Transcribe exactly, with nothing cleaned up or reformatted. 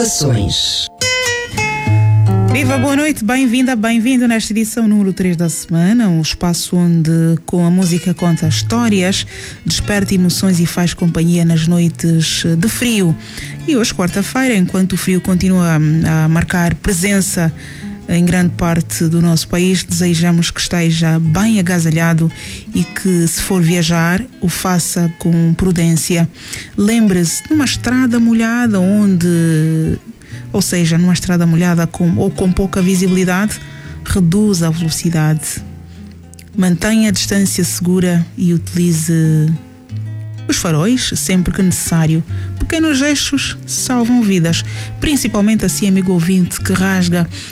Revelações. Viva, boa noite, bem-vinda, bem-vindo nesta edição número três da semana, um espaço onde com a música conta histórias, desperta emoções e faz companhia nas noites de frio. E hoje, quarta-feira, enquanto o frio continua a marcar presença em grande parte do nosso país, desejamos que esteja bem agasalhado e que, se for viajar, o faça com prudência. Lembre-se, numa estrada molhada onde... ou seja, numa estrada molhada com, ou com pouca visibilidade, reduza a velocidade. Mantenha a distância segura e utilize os faróis sempre que necessário. Pequenos gestos salvam vidas, principalmente assim, amigo ouvinte, que rasga